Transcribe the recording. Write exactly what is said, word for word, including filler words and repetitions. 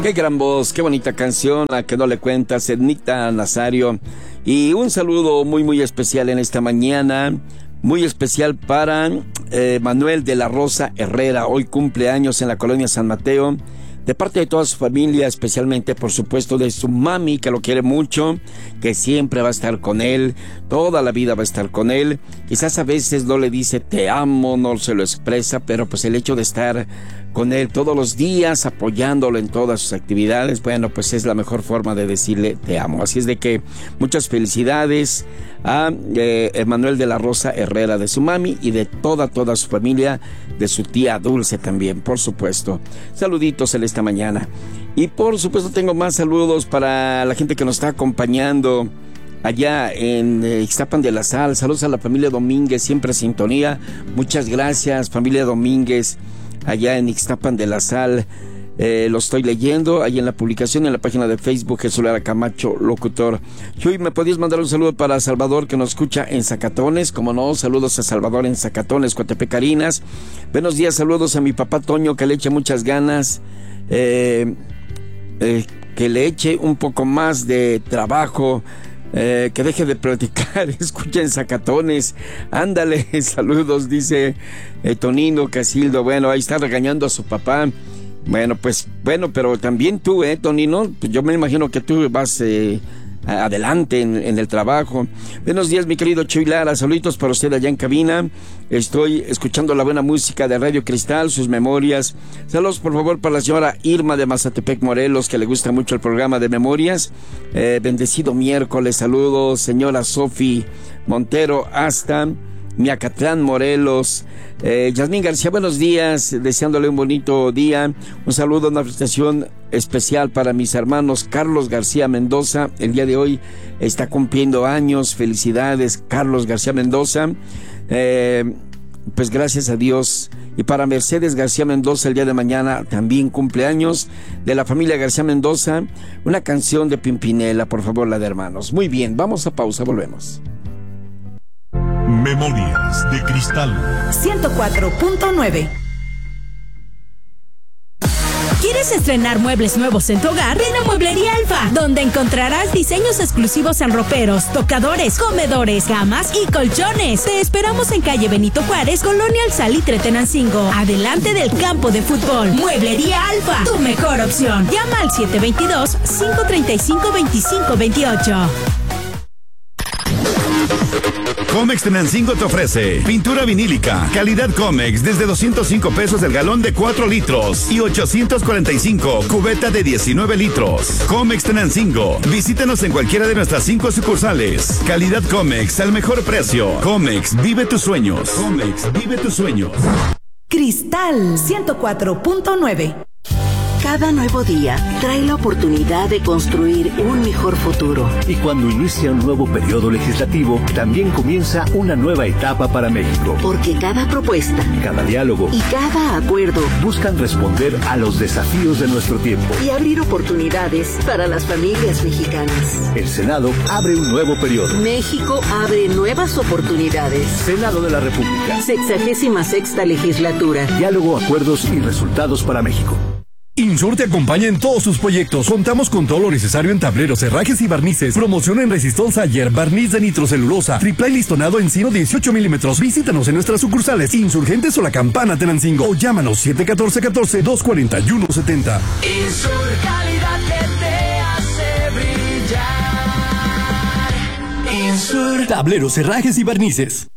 Qué gran voz, qué bonita canción, a que no le cuentas, Ednita Nazario. Y un saludo muy, muy especial en esta mañana, muy especial para eh, Manuel de la Rosa Herrera. Hoy cumple años en la colonia San Mateo, de parte de toda su familia, especialmente, por supuesto, de su mami, que lo quiere mucho, que siempre va a estar con él, toda la vida va a estar con él. Quizás a veces no le dice te amo, no se lo expresa, pero pues el hecho de estar con él todos los días, apoyándolo en todas sus actividades, bueno, pues es la mejor forma de decirle te amo. Así es de que muchas felicidades a eh, Manuel de la Rosa Herrera, de su mami y de toda, toda su familia, de su tía Dulce también, por supuesto. Saluditos en esta mañana. Y por supuesto tengo más saludos para la gente que nos está acompañando allá en eh, Ixtapan de la Sal. Saludos a la familia Domínguez, siempre en sintonía. Muchas gracias, familia Domínguez, allá en Ixtapan de la Sal. Eh, lo estoy leyendo ahí en la publicación en la página de Facebook, Jesús Lara Camacho, locutor. Chuy, ¿me podías mandar un saludo para Salvador, que nos escucha en Zacatones? Como no, saludos a Salvador en Zacatones, Coatepecarinas. Buenos días, saludos a mi papá Toño, que le eche muchas ganas, eh, eh, que le eche un poco más de trabajo, eh, que deje de platicar, escucha en Zacatones. Ándale, saludos, dice eh, Tonino Casildo. Bueno, ahí está regañando a su papá. Bueno, pues, bueno, pero también tú, ¿eh, Tonino? Pues yo me imagino que tú vas eh, adelante en, en el trabajo. Buenos días, mi querido Chuy Lara, saluditos para usted allá en cabina. Estoy escuchando la buena música de Radio Cristal, sus memorias. Saludos, por favor, para la señora Irma de Mazatepec, Morelos, que le gusta mucho el programa de memorias. Eh, bendecido miércoles, saludos, señora Sofi Montero, hasta Miacatlán, Morelos. Eh, Yasmín García, buenos días, deseándole un bonito día. Un saludo, una felicitación especial para mis hermanos Carlos García Mendoza. El día de hoy está cumpliendo años. Felicidades, Carlos García Mendoza. Eh, pues gracias a Dios. Y para Mercedes García Mendoza, el día de mañana también cumpleaños. De la familia García Mendoza, una canción de Pimpinela, por favor, la de Hermanos. Muy bien, vamos a pausa, volvemos. Memorias de Cristal ciento cuatro punto nueve. ¿Quieres estrenar muebles nuevos en tu hogar? Ven a Mueblería Alfa, donde encontrarás diseños exclusivos en roperos, tocadores, comedores, camas y colchones. Te esperamos en calle Benito Juárez, Colonia El Salitre, Tenancingo, adelante del campo de fútbol. Mueblería Alfa, tu mejor opción. Llama al siete dos dos, cinco tres cinco, dos cinco dos ocho. Comex Tenancingo te ofrece pintura vinílica, calidad Comex, desde doscientos cinco pesos el galón de cuatro litros y ochocientos cuarenta y cinco cubeta de diecinueve litros. Comex Tenancingo, visítanos en cualquiera de nuestras cinco sucursales. Calidad Comex al mejor precio. Comex, vive tus sueños. Comex, vive tus sueños. Cristal ciento cuatro punto nueve. Cada nuevo día trae la oportunidad de construir un mejor futuro. Y cuando inicia un nuevo periodo legislativo, también comienza una nueva etapa para México. Porque cada propuesta, cada diálogo y cada acuerdo buscan responder a los desafíos de nuestro tiempo y abrir oportunidades para las familias mexicanas. El Senado abre un nuevo periodo. México abre nuevas oportunidades. Senado de la República. Sexagésima sexta legislatura. Diálogo, acuerdos y resultados para México. Insur te acompaña en todos sus proyectos. Contamos con todo lo necesario en tableros, herrajes y barnices. Promoción en Resistol Sayer, barniz de nitrocelulosa, triple listonado encino dieciocho milímetros. Visítanos en nuestras sucursales Insurgentes o La Campana, Tenancingo. O llámanos siete uno cuatro, uno cuatro, dos cuatro uno siete cero. Insur, calidad que te hace brillar. Insur. Tableros, herrajes y barnices.